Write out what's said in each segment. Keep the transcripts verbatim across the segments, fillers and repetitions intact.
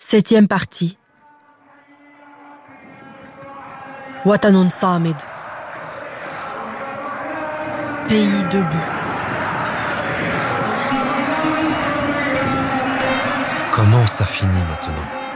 Septième partie. Watanun Samid. Pays debout. Comment ça finit maintenant?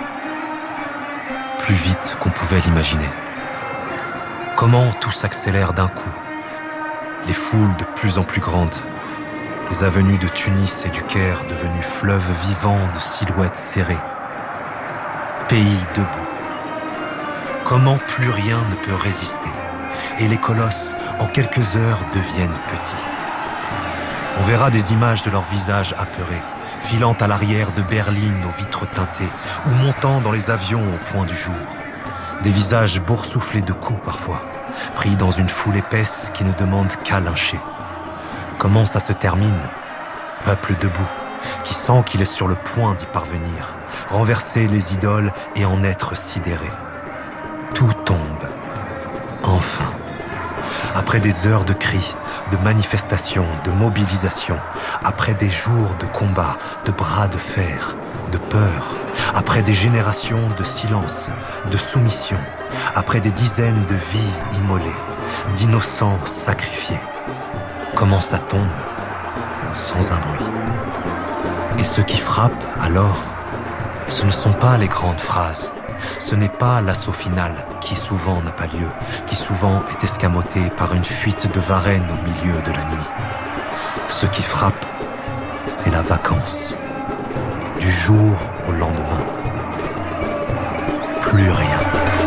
Plus vite qu'on pouvait l'imaginer. Comment tout s'accélère d'un coup? Les foules de plus en plus grandes. Les avenues de Tunis et du Caire devenues fleuves vivants de silhouettes serrées. Pays debout. Comment plus rien ne peut résister, et les colosses, en quelques heures, deviennent petits. On verra des images de leurs visages apeurés, filant à l'arrière de berlines aux vitres teintées, ou montant dans les avions au point du jour. Des visages boursouflés de coups parfois, pris dans une foule épaisse qui ne demande qu'à lyncher. Comment ça se termine? Peuple debout, qui sent qu'il est sur le point d'y parvenir, renverser les idoles et en être sidéré. Tout tombe. Enfin. Après des heures de cris, de manifestations, de mobilisations, après des jours de combats, de bras de fer, de peur, après des générations de silence, de soumission, après des dizaines de vies immolées, d'innocents sacrifiés. Comment ça tombe? Sans un bruit. Et ce qui frappe, alors, ce ne sont pas les grandes phrases. Ce n'est pas l'assaut final, qui souvent n'a pas lieu, qui souvent est escamoté par une fuite de Varennes au milieu de la nuit. Ce qui frappe, c'est la vacance. Du jour au lendemain. Plus rien.